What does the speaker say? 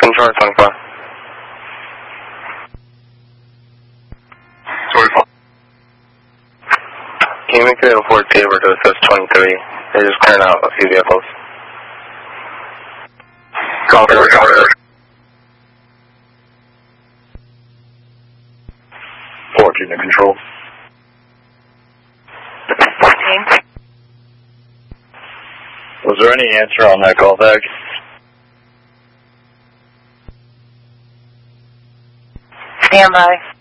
Control 24. 24. Can you make it a report Tabor to assist 23? They're just clearing out a few vehicles. Copy, copy. 14 to control. 14. Was there any answer on that call back? Stand by.